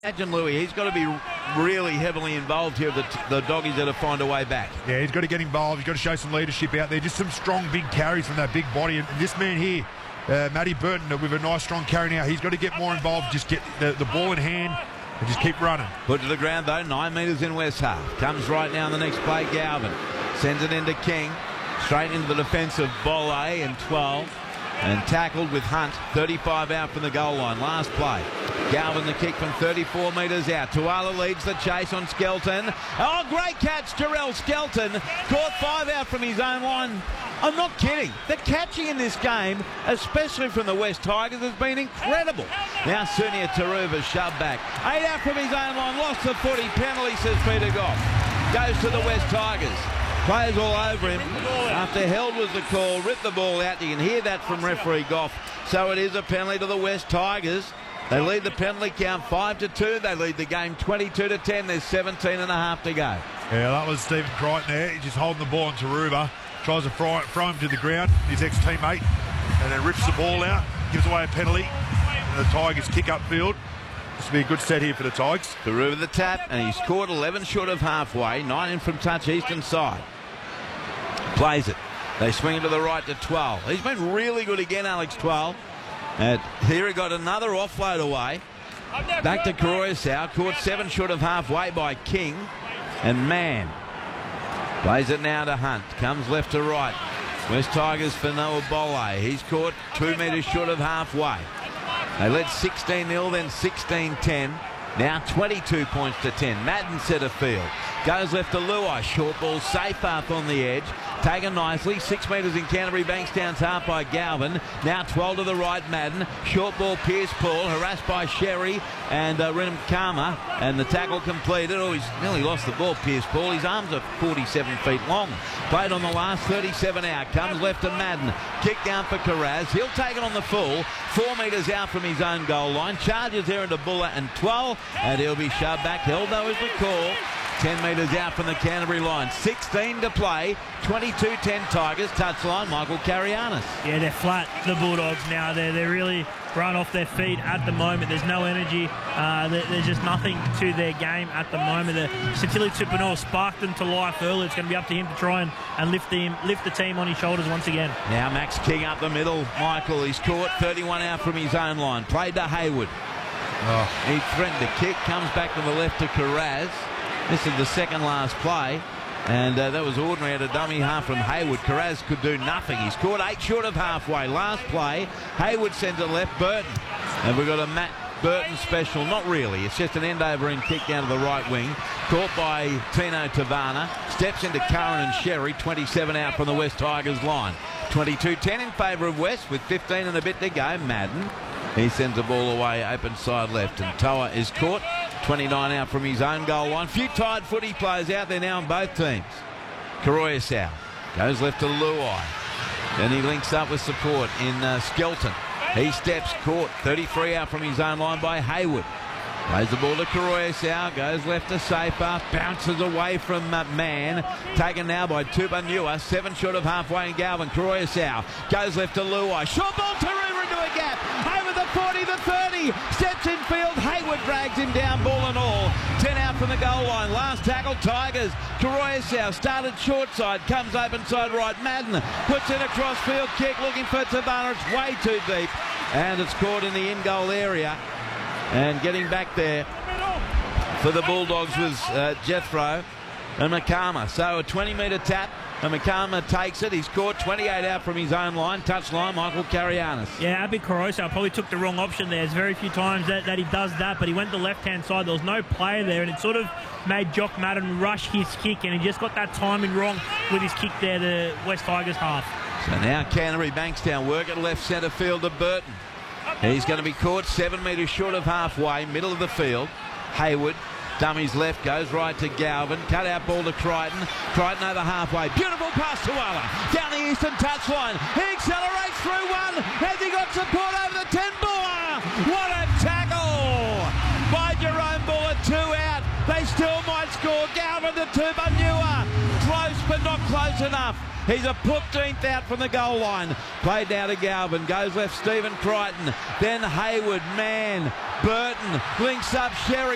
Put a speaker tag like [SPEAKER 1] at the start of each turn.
[SPEAKER 1] Imagine Louis, he's got to be really heavily involved here with the doggies that have found a way back.
[SPEAKER 2] Yeah, he's got to get involved. He's got to show some leadership out there. Just some strong, big carries from that big body. And this man here, Matty Burton, with a nice, strong carry now, he's got to get more involved. Just get the ball in hand and just keep running.
[SPEAKER 1] Put to the ground, though, 9 metres in West half. Comes right now in the next play, Galvin. Sends it into King. Straight into the defence of Bolle and 12. And tackled with Hunt, 35 out from the goal line. Last play. Galvin the kick from 34 metres out. Tuala leads the chase on Skelton. Oh, great catch, Jarrell Skelton. Caught 5 out from his own line. I'm not kidding. The catching in this game, especially from the West Tigers, has been incredible. Now Sunia Taruva shoved back. 8 out from his own line. Lost the footy. Penalty, says Peter Goff. Goes to the West Tigers. Players all over him. After held was the call, ripped the ball out. You can hear that from referee Goff. So it is a penalty to the West Tigers. They lead the penalty count 5-2. They lead the game 22-10. There's 17 and a half to go.
[SPEAKER 2] Yeah, that was Stephen Crichton there. He's just holding the ball on Taruva. Tries to throw him to the ground, his ex-teammate, and then rips the ball out, gives away a penalty. And the Tigers kick upfield. This will be a good set here for the Tigers.
[SPEAKER 1] Taruva the tap, and he's scored 11 short of halfway. 9 in from touch, eastern side. Plays it. They swing it to the right to 12. He's been really good again, Alex 12. And here he got another offload away. Back to Koroisau. Caught 7 short of halfway by King. And Mann plays it now to Hunt. Comes left to right. West Tigers for Noah Bolle. He's caught 2 metres short of halfway. They led 16-0, then 16-10. Now 22 points to 10. Madden centre field. Goes left to Luai. Short ball safe up on the edge. Taken nicely. 6 metres in Canterbury Bankstown's half by Galvin. Now 12 to the right, Madden. Short ball, Pierce Paul. Harassed by Sherry and Renham Karma. And the tackle completed. Oh, he's nearly lost the ball, Pierce Paul. His arms are 47 feet long. Played on the last 37 out. Comes left to Madden. Kick down for Carraz. He'll take it on the full. 4 metres out from his own goal line. Charges there into Buller and 12. And he'll be shoved back. Held though is the call. 10 metres out from the Canterbury line. 16 to play. 22-10 Tigers. Touchline, Michael Carianis.
[SPEAKER 3] Yeah, they're flat, the Bulldogs now. They're really run off their feet at the moment. There's no energy. There's just nothing to their game at the moment. Satili Tupanor sparked them to life early. It's going to be up to him to try and lift the team on his shoulders once again.
[SPEAKER 1] Now Max King up the middle. Michael, he's caught 31 out from his own line. Played to Hayward. He threatened a kick. Comes back to the left to Carraz. This is the second last play, and that was ordinary at a dummy half from Hayward. Carraz could do nothing. He's caught 8 short of halfway. Last play, Hayward sends it left, Burton. And we've got a Matt Burton special. Not really. It's just an end over and kick down to the right wing. Caught by Tino Tavana. Steps into Curran and Sherry. 27 out from the West Tigers line. 22-10 in favour of West with 15 and a bit to go. Madden. He sends the ball away, open side left, and Toa is caught. 29 out from his own goal line. Few tired footy players out there now on both teams. Koroisau goes left to Luai. Then he links up with support in Skelton. He steps, caught 33 out from his own line by Hayward. Plays the ball to Koroisau, goes left to Safer, bounces away from Mann. Taken now by Tupanua, 7 short of halfway in Galvin. Koroisau goes left to Luai. Short ball, Taruva into a gap. Over the 40, the 30. Steps in field, Hayward drags him down, ball and all. 10 out from the goal line. Last tackle, Tigers. Koroisau started short side, comes open side right. Madden puts in a cross field kick, looking for Tavana. It's way too deep. And it's caught in the in-goal area. And getting back there for the Bulldogs was Jethro and McCarma. So a 20-metre tap, and McCarma takes it. He's caught 28 out from his own line. Touch line, Michael Carianis.
[SPEAKER 3] Yeah, Abby Koroisau probably took the wrong option there. There's very few times that he does that, but he went the left-hand side. There was no player there, and it sort of made Jock Madden rush his kick, and he just got that timing wrong with his kick there, the West Tigers half.
[SPEAKER 1] So now Canterbury Bankstown work at left centre field to Burton. He's going to be caught 7 metres short of halfway, middle of the field. Hayward, dummies left, goes right to Galvin. Cut out ball to Crichton. Crichton over halfway. Beautiful pass to Waller. Down the eastern touchline. He accelerates through one. Has he got support over the 10? Buller! What a tackle by Jerome Buller. 2 out. They still might score. Galvin to Tupanua. Close, but not close enough. He's a 15th out from the goal line. Played down to Galvin. Goes left, Stephen Crichton. Then Hayward, Mann, Burton. Links up, Sherry.